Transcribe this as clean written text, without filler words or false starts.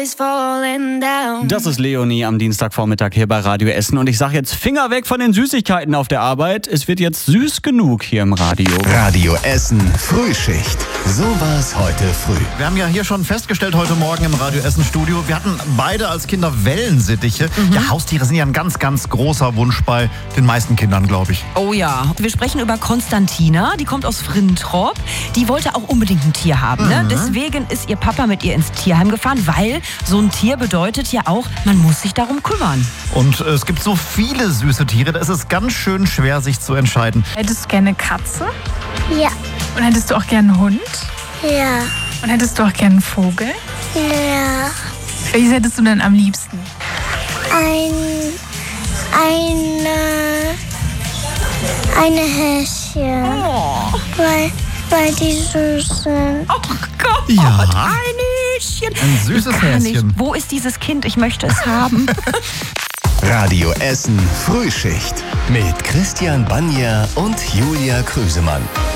is falling down. Das ist Leonie am Dienstagvormittag hier bei Radio Essen. Und ich sage jetzt Finger weg von den Süßigkeiten auf der Arbeit. Es wird jetzt süß genug hier im Radio. Radio Essen Frühschicht. So war's heute früh. Wir haben ja hier schon festgestellt heute Morgen im Radio Essen Studio, wir hatten beide als Kinder Wellensittiche. Ja, Haustiere sind ja ein ganz, ganz großer Wunsch bei den meisten Kindern, glaube ich. Oh ja, wir sprechen über Konstantina, die kommt aus Frintrop. Die wollte auch unbedingt ein Tier haben. Ne? Deswegen ist ihr Papa mit ihr ins Tierheim gefahren, weil so ein Tier bedeutet ja auch, man muss sich darum kümmern. Und es gibt so viele süße Tiere, da ist es ganz schön schwer, sich zu entscheiden. Hättest du gerne eine Katze? Ja. Und hättest du auch gerne einen Hund? Ja. Und hättest du auch gerne einen Vogel? Ja. Welches hättest du denn am liebsten? Eine Häschen. Oh. Weil die süß sind. Oh Gott, Ja. ein Häschen. Ein süßes Ich kann Häschen. nicht. Wo ist dieses Kind? Ich möchte es haben. Radio Essen Frühschicht mit Christian Banja und Julia Krüsemann.